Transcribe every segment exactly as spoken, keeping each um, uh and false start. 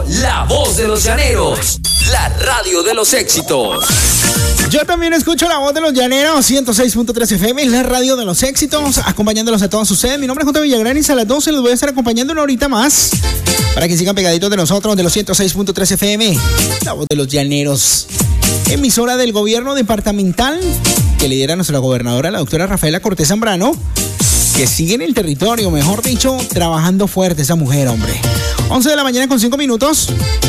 La Voz de los Llaneros, la radio de los éxitos. Yo también escucho La Voz de los Llaneros, ciento seis punto tres F M, la radio de los éxitos, acompañándolos a todos ustedes. Mi nombre es J. Villagrán y a las doce les voy a estar acompañando una horita más para que sigan pegaditos de nosotros, de los ciento seis punto tres F M, La Voz de los Llaneros, emisora del gobierno departamental que lidera nuestra gobernadora, la doctora Rafaela Cortés Zambrano, que sigue en el territorio, mejor dicho, trabajando fuerte esa mujer, hombre. once de la mañana con cinco minutos.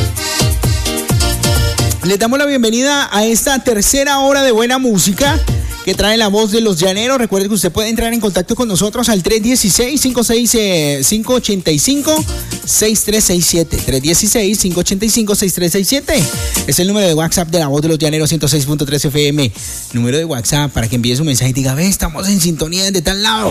Les damos la bienvenida a esta tercera hora de buena música que trae La Voz de los Llaneros. Recuerde que usted puede entrar en contacto con nosotros al tres uno seis, cinco seis cinco, ocho cinco, seis tres seis siete. tres uno seis, cinco ocho cinco, seis tres seis siete. Es el número de WhatsApp de La Voz de los Llaneros, ciento seis punto tres F M. Número de WhatsApp para que envíe su mensaje y diga, ve, estamos en sintonía desde tal lado.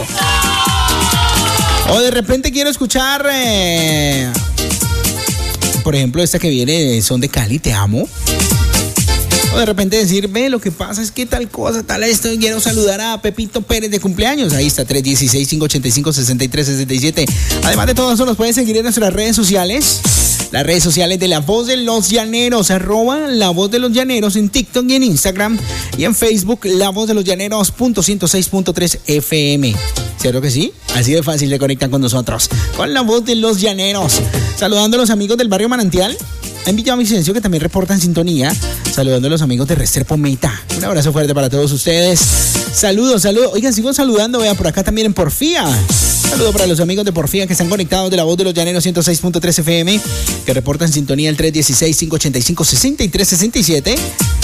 O de repente quiero escuchar, eh, por ejemplo, esta que viene, Son de Cali, Te Amo. O de repente decir, ve, lo que pasa es que tal cosa, tal esto, y quiero saludar a Pepito Pérez de cumpleaños. Ahí está, tres uno seis, cinco ocho cinco, seis tres seis siete. Además de todo eso, nos pueden seguir en nuestras redes sociales. Las redes sociales de La Voz de los Llaneros, arroba La Voz de los Llaneros en TikTok y en Instagram. Y en Facebook, La Voz de los Llaneros, punto ciento seis punto tres F M. ¿Cierto que sí? Así de fácil de conectar con nosotros. Con La Voz de los Llaneros. Saludando a los amigos del barrio Manantial en Villavicencio, que también reportan sintonía. Saludando a los amigos de Restrepo Meta. Un abrazo fuerte para todos ustedes. Saludos, saludos. Oigan, sigo saludando, vean, por acá también en Porfía. Saludos para los amigos de Porfía que están conectados de La Voz de los Llaneros ciento seis punto tres F M, que reportan sintonía al tres uno seis, cinco ocho cinco, seis tres seis siete.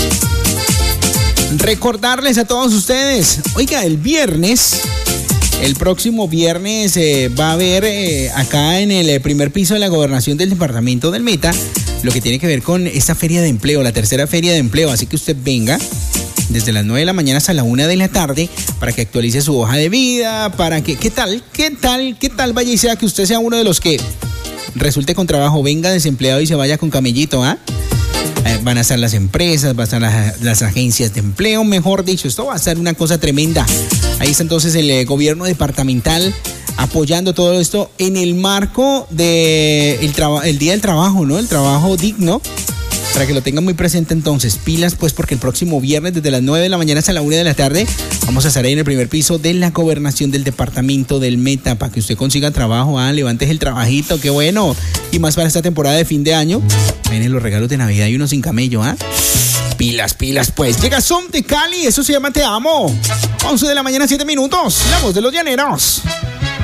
Recordarles a todos ustedes, oiga, el viernes, el próximo viernes eh, va a haber eh, acá en el eh, primer piso de la gobernación del departamento del Meta lo que tiene que ver con esta feria de empleo, la tercera feria de empleo. Así que usted venga desde las nueve de la mañana hasta la una de la tarde para que actualice su hoja de vida, para que, ¿qué tal? ¿Qué tal? ¿Qué tal vaya y sea que usted sea uno de los que resulte con trabajo, venga desempleado y se vaya con camellito, ¿ah? ¿eh? Eh, van a estar las empresas, van a estar las, las agencias de empleo, mejor dicho, esto va a ser una cosa tremenda. Ahí está entonces el eh, gobierno departamental apoyando todo esto en el marco de el, traba, el Día del Trabajo, ¿no? El trabajo digno, para que lo tengan muy presente. Entonces, pilas pues, porque el próximo viernes desde las nueve de la mañana hasta la una de la tarde vamos a estar ahí en el primer piso de la gobernación del departamento del Meta, para que usted consiga trabajo. Ah, levantes el trabajito, qué bueno. Y más para esta temporada de fin de año, vienen los regalos de Navidad y uno sin camello, ¿ah? Pilas, pilas pues. Llega Son de Cali, eso se llama Te Amo. once de la mañana, siete minutos. La Voz de los Llaneros.